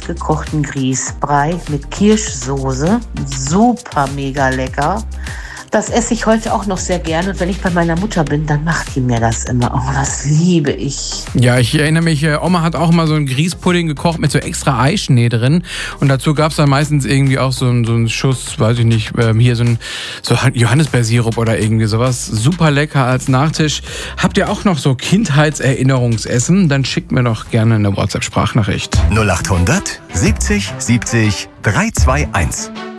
selbstgekochten Grießbrei mit Kirschsoße. Super mega lecker. Das esse ich heute auch noch sehr gerne. Und wenn ich bei meiner Mutter bin, dann macht die mir das immer. Oh, das liebe ich. Ja, ich erinnere mich, Oma hat auch mal so einen Grießpudding gekocht mit so extra Eischnee drin. Und dazu gab es dann meistens irgendwie auch so einen Schuss, weiß ich nicht, hier so Johannisbeersirup oder irgendwie sowas. Super lecker als Nachtisch. Habt ihr auch noch so Kindheitserinnerungsessen? Dann schickt mir doch gerne eine WhatsApp-Sprachnachricht. 0800 70 70 321.